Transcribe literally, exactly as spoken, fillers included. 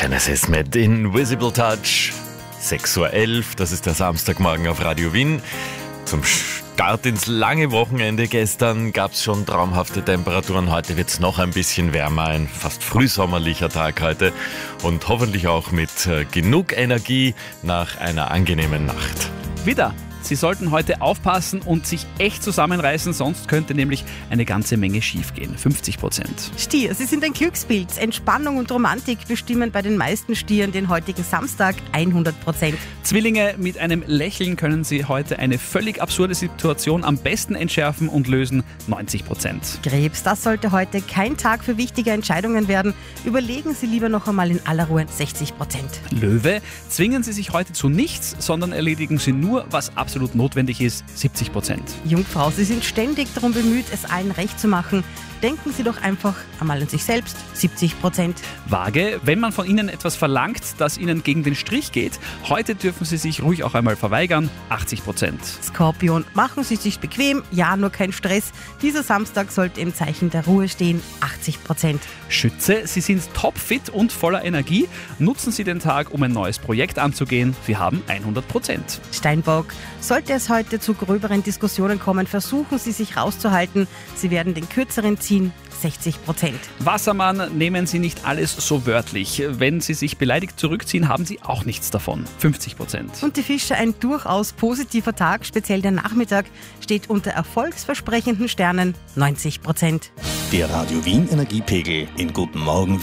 Genesis mit Invisible Touch. sechs Uhr elf, das ist der Samstagmorgen auf Radio Wien. Zum Start ins lange Wochenende gestern gab es schon traumhafte Temperaturen. Heute wird es noch ein bisschen wärmer, ein fast frühsommerlicher Tag heute. Und hoffentlich auch mit äh, genug Energie nach einer angenehmen Nacht. Wieder. Sie sollten heute aufpassen und sich echt zusammenreißen, sonst könnte nämlich eine ganze Menge schiefgehen. fünfzig Prozent. Stier, Sie sind ein Glückspilz. Entspannung und Romantik bestimmen bei den meisten Stieren den heutigen Samstag hundert Prozent. Zwillinge, mit einem Lächeln können Sie heute eine völlig absurde Situation am besten entschärfen und lösen. neunzig Prozent. Krebs, das sollte heute kein Tag für wichtige Entscheidungen werden. Überlegen Sie lieber noch einmal in aller Ruhe. sechzig Prozent. Löwe, zwingen Sie sich heute zu nichts, sondern erledigen Sie nur, was absolut absolut notwendig ist, siebzig Prozent. Jungfrau, Sie sind ständig darum bemüht, es allen recht zu machen. Denken Sie doch einfach einmal an sich selbst, siebzig Prozent. Waage, wenn man von Ihnen etwas verlangt, das Ihnen gegen den Strich geht, heute dürfen Sie sich ruhig auch einmal verweigern, achtzig Prozent. Skorpion, machen Sie sich bequem, ja, nur kein Stress. Dieser Samstag sollte im Zeichen der Ruhe stehen, achtzig Prozent. Schütze, Sie sind topfit und voller Energie. Nutzen Sie den Tag, um ein neues Projekt anzugehen. Sie haben hundert Prozent. Steinbock, sollte es heute zu gröberen Diskussionen kommen, versuchen Sie sich rauszuhalten. Sie werden den kürzeren ziehen, sechzig Prozent. Wassermann, nehmen Sie nicht alles so wörtlich. Wenn Sie sich beleidigt zurückziehen, haben Sie auch nichts davon, fünfzig Prozent. Und die Fische, ein durchaus positiver Tag, speziell der Nachmittag, steht unter erfolgsversprechenden Sternen, neunzig Prozent. Der Radio Wien Energiepegel in Guten Morgen